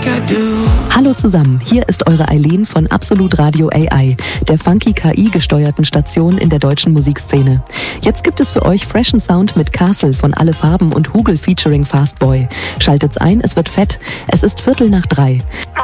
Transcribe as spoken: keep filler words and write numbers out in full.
Hallo zusammen, hier ist eure Eileen von Absolut Radio A I, der funky K I-gesteuerten Station in der deutschen Musikszene. Jetzt gibt es für euch freshen Sound mit Castle von Alle Farben und Hugel featuring Fastboy. Schaltet's ein, es wird fett. Es ist Viertel nach drei.